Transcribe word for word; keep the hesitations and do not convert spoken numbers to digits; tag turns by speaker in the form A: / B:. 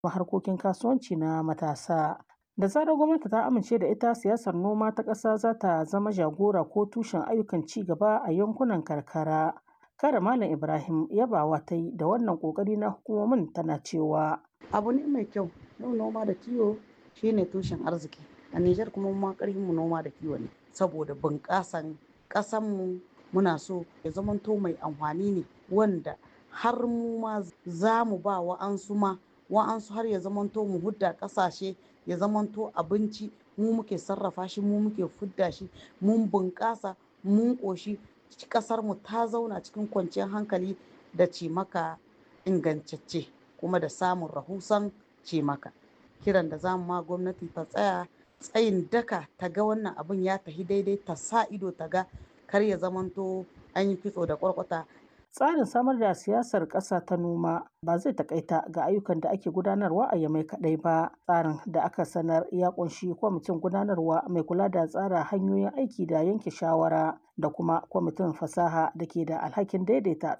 A: harkokin kasuwanci na matasa. Da zarar gwamnati ta amince da ita, siyasar noma ta ƙasa za ta zama jagora ko tushen ayyukan ci gaba a yankunan karkara. Kada Malam Ibrahim yabawa ta yi da wannan ƙoƙari na hukumomin, tana cewa
B: abu ne mai kyau. Yau noma da kiwo shine tushen arziki. A Nijar kuma ma ƙarfin mu noma da kiwo ne. Saboda bunƙasan ƙasanmu muna so ya zamanto mai amfani ne wanda har mu ma za mu ba wa'ansu ma wa'ansu har ya zamanto mu hudda ƙasashe ya zamanto abinci mu muke sarrafa shi mu muke fudda shi mun bunƙasa mun ƙoshi ƙasar mu ta zauna cikin kwanciyar hankali da cimaka ingantacce kuma da samun rahusan cimaka. Kiran da zamu ma gwamnati ta tsaya tsayin daka ta ga wannan abin ya tafi daidai, ta sa ido ta ga kar ya zamanto an yi kitso da kwarkwata.
A: Tsarin samar da siyasar ƙasa ta noma ba zai takaita ga ayyukan da ake gudanarwa a Yamai kaɗai ba. Tsarin da aka sanar ya ƙunshi kwamitin gudanarwa mai kula da tsara hanyoyin aiki da yanke shawara da kuma kwamitin fasaha da ke da alhakin daidaita